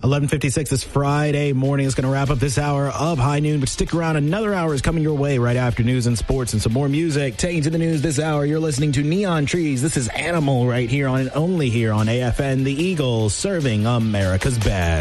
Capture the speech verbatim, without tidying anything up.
eleven fifty-six this Friday morning is going to wrap up this hour of High Noon, but stick around. Another hour is coming your way right after news and sports and some more music. Taking to the news this hour, you're listening to Neon Trees. This is Animal right here on, only here on A F N, the Eagles serving America's best.